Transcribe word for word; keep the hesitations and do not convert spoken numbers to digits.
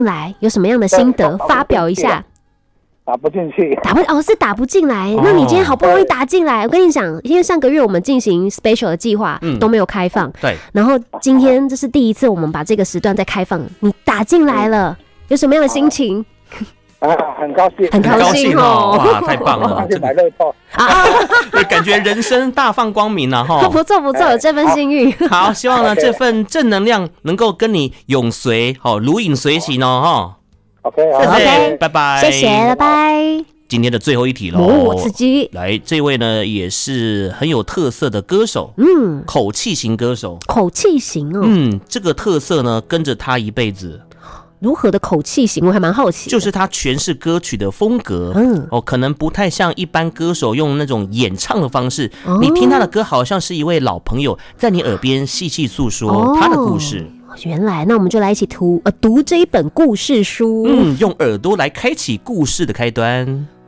来，有什么样的心得发表一下？ 打不进去， 打不哦是打不进来。那你今天好不容易打进来，我跟你讲，因为上个月我们进行 special 的计划、嗯、都没有开放， 对。 然后今天这是第一次，我们把这个时段再开放，你打进来了，有什么样的心情？ 啊，很高兴， 很高兴哦！ 哇，太棒了！ 这买乐透啊，感觉人生大放光明了哈！ 不错不错，有这份幸运。 好，希望呢这份正能量能够跟你永随，好如影随形哦哈。 OK， 好 ，OK， 拜拜， 谢谢，拜拜。 今天的最后一题喽， 哦，刺激！ 来，这位呢也是很有特色的歌手， 嗯， 口气型歌手， 口气型哦， 嗯，这个特色呢跟着他一辈子。 如何的口气型，我还蛮好奇。 就是他诠释歌曲的风格， 嗯， 哦，可能不太像一般歌手用那种演唱的方式。哦、你听他的歌，好像是一位老朋友在你耳边细细诉说他的故事。 哦原来，那我们就来一起读呃读这一本故事书， 嗯，用耳朵来开启故事的开端。